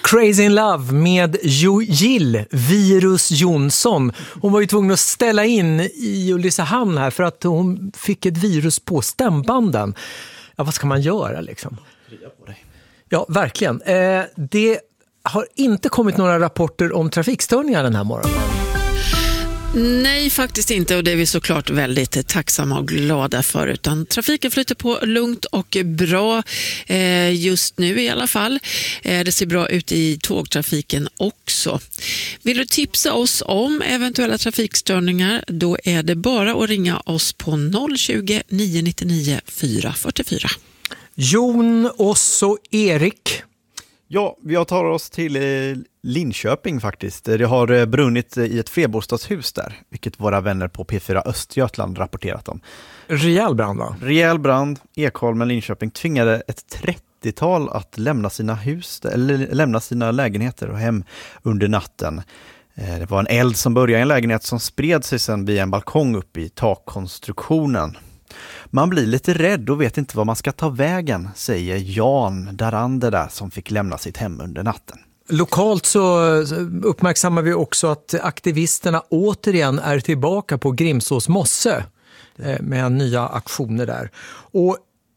Crazy in Love med Jill Virus Jonsson. Hon var ju tvungen att ställa in i Ulricehamn här för att hon fick ett virus på stämbanden. Ja, vad ska man göra liksom? Ja, verkligen. Det har inte kommit några rapporter om trafikstörningar den här morgonen. Nej, faktiskt inte, och det är vi såklart väldigt tacksamma och glada för, utan trafiken flyter på lugnt och bra just nu i alla fall. Det ser bra ut i tågtrafiken också. Vill du tipsa oss om eventuella trafikstörningar, då är det bara att ringa oss på 020 999 444. Jon, Oss och Erik. Ja, vi tar oss till Linköping faktiskt. Det har brunnit i ett flerbostadshus där, vilket våra vänner på P4 Östergötland rapporterat om. Rejäl brand, va? Rejäl brand. Ekholmen, Linköping tvingade ett 30-tal att lämna sina hus, eller lämna sina lägenheter och hem under natten. Det var en eld som började i en lägenhet som spred sig sedan via en balkong upp i takkonstruktionen. Man blir lite rädd och vet inte vad man ska ta vägen, säger Jan Darander där, som fick lämna sitt hem under natten. Lokalt så uppmärksammar vi också att aktivisterna återigen är tillbaka på Grimsås mosse med nya aktioner där. Och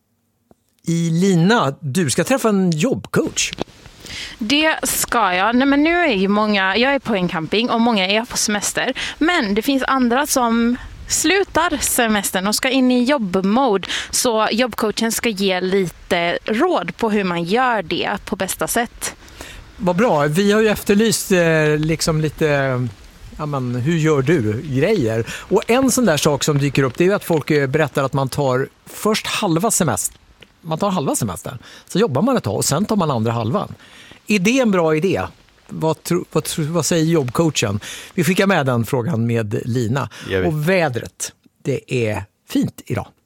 Lina, du ska träffa en jobbcoach. Det ska jag. Nej, men nu är ju jag är på en camping och många är på semester. Men det finns andra som slutar semestern och ska in i jobbmode, så jobbcoachen ska ge lite råd på hur man gör det på bästa sätt. Vad bra, vi har ju efterlyst liksom lite, hur gör du grejer? Och en sån där sak som dyker upp, det är att folk berättar att man tar först halva semester. Man tar halva semestern, så jobbar man ett tag och sen tar man andra halvan. Är det en bra idé? Vad säger jobbcoachen? Vi skickar med den frågan med Lina. Och vädret, det är fint idag.